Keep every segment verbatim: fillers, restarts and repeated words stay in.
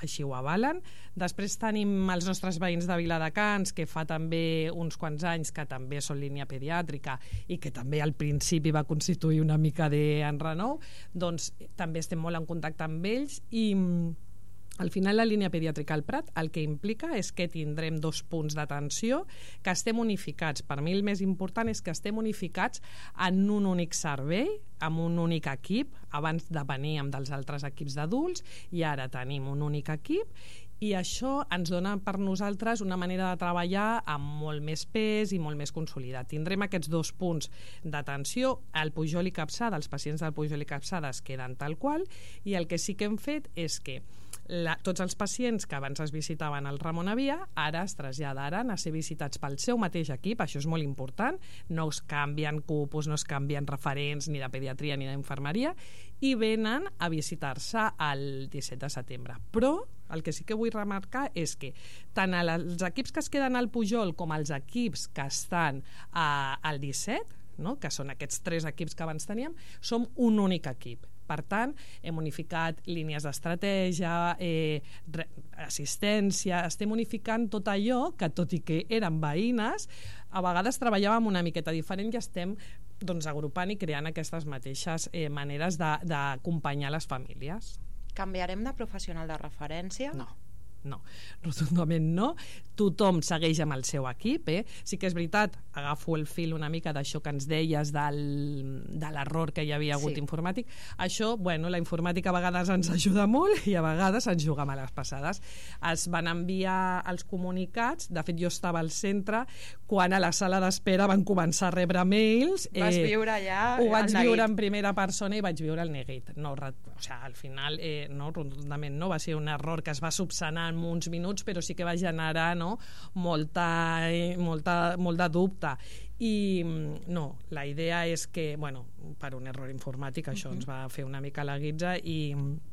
així ho avalen. Després tenim els nostres veïns de Viladecans, que fa també uns quants anys que també són línia pediàtrica i que també al principi va constituir una mica d'enrenou, doncs també estem molt en contacte amb ells i al final la línia pediàtrica al Prat el que implica és que tindrem dos punts d'atenció que estem unificats. Per mi el més important és que estem unificats en un únic servei, amb un únic equip. Abans depeníem dels altres equips d'adults i ara tenim un únic equip i això ens dona per nosaltres una manera de treballar amb molt més pes i molt més consolidat. Tindrem aquests dos punts d'atenció. El Pujol i Capçada, els pacients del Pujol i Capçada es queden tal qual i el que sí que hem fet és que La, tots els pacients que abans es visitaven al Ramon Avia ara es traslladaran a ser visitats pel seu mateix equip, això és molt important, no es canvien cupos, no es canvien referents ni de pediatria ni d'infermeria i venen a visitar-se el disset de setembre. Però el que sí que vull remarcar és que tant els equips que es queden al Pujol com els equips que estan a, al disset, no? Que són aquests tres equips que abans teníem, som un únic equip. Per tant, hem unificat línies d'estratègia, eh, assistència, estem unificant tot allò que, tot i que eren veïnes, a vegades treballàvem una miqueta diferent i estem doncs, agrupant i creant aquestes mateixes eh, maneres d'acompanyar les famílies. Canviarem de professional de referència? No. No, rotundament no. Tothom segueix amb el seu equip, eh? Sí que és veritat, agafo el fil una mica d'això que ens deies del, de l'error que hi havia hagut sí. informàtic. Això, bueno, la informàtica a vegades ens ajuda molt i a vegades ens juga males passades. Es van enviar els comunicats, de fet jo estava al centre quan a la sala d'espera van començar a rebre mails. Vas eh, viure allà ho vaig el viure en primera persona i vaig viure el neguit. No, o sigui, al final, eh, no, rotundament no, va ser un error que es va subsanar en uns minuts, però sí que va generar no, molta, molta, molt de dubte. I no, la idea és que, bueno, per un error informàtic, això uh-huh. ens va fer una mica la guitza i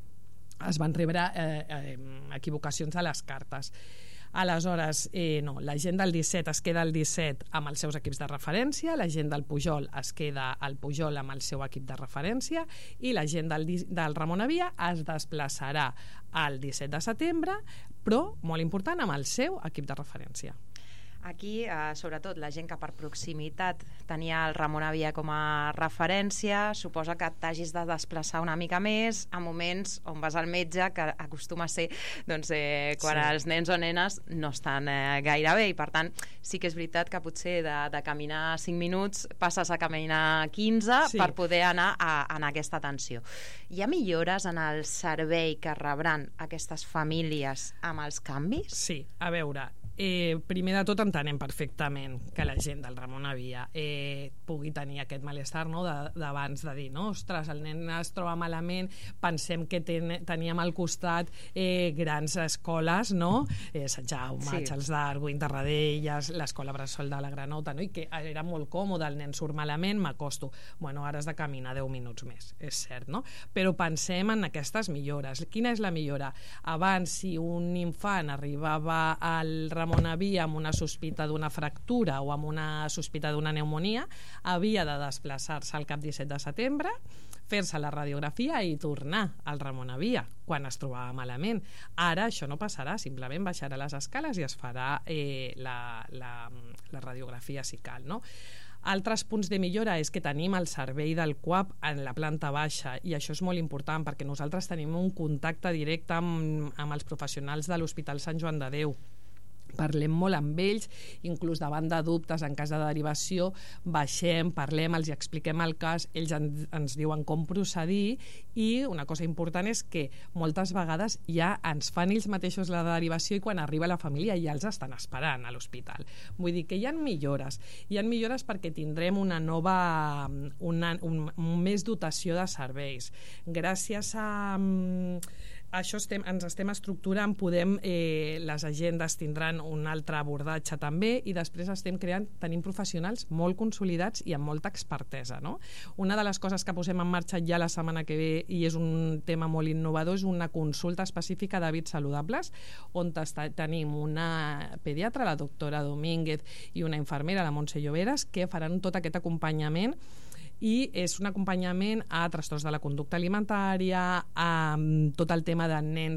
es van rebre eh, eh, equivocacions a les cartes. Aleshores, eh, no, la gent del disset es queda al disset amb els seus equips de referència, la gent del Pujol es queda al Pujol amb el seu equip de referència i la gent del, del Ramon Avia es desplaçarà al disset de setembre, però, molt important, amb el seu equip de referència. Aquí, eh, sobretot, la gent que per proximitat tenia el Ramon Avia com a referència, suposa que t'hagis de desplaçar una mica més a moments on vas al metge, que acostuma a ser doncs, eh, quan sí. els nens o nenes no estan eh, gaire bé, i per tant sí que és veritat que potser de, de caminar cinc minuts passes a caminar quinze sí. per poder anar a, a aquesta atenció. Hi ha millores en el servei que rebran aquestes famílies amb els canvis? Sí, a veure, Eh, primer de tot entenem perfectament que la gent del Ramon Avia eh, pugui tenir aquest malestar, no? d'abans de, de dir, no? Ostres, el nen es troba malament, pensem que ten, teníem al costat eh, grans escoles, no? Eh, Sant Jaume, sí. Charles Darwin, Tarradellas, l'escola Bressol de la Granota, no? I que era molt còmode, el nen surt malament, m'acosto. Bueno, ara has de caminar deu minuts més, és cert, no? Però pensem en aquestes millores. Quina és la millora? Abans, si un infant arribava al Ramon Avia amb una sospita d'una fractura o amb una sospita d'una pneumonia, havia de desplaçar-se al cap disset de setembre, fer-se la radiografia i tornar al Ramon Avia quan es trobava malament. Ara això no passarà, simplement baixarà les escales i es farà eh, la, la, la radiografia si cal, no? Altres punts de millora és que tenim el servei del C U A P en la planta baixa i això és molt important perquè nosaltres tenim un contacte directe amb, amb els professionals de l'Hospital Sant Joan de Déu. Parlem molt amb ells, inclús davant de dubtes en cas de derivació baixem, parlem, els expliquem el cas, ells en, ens diuen com procedir i una cosa important és que moltes vegades ja ens fan ells mateixos la derivació i quan arriba la família ja els estan esperant a l'hospital. Vull dir que hi ha millores, hi ha millores perquè tindrem una nova una, un, un més dotació de serveis. Gràcies a això estem, ens estem estructurant, podem, eh, les agendes tindran un altre abordatge també i després estem creant, tenim professionals molt consolidats i amb molta expertesa, no? Una de les coses que posem en marxa ja la setmana que ve i és un tema molt innovador és una consulta específica d'hàbits saludables on tenim una pediatra, la doctora Domínguez, i una infermera, la Montse Lloberes, que faran tot aquest acompanyament i és un acompanyament a trastorns de la conducta alimentària, a tot el tema de nens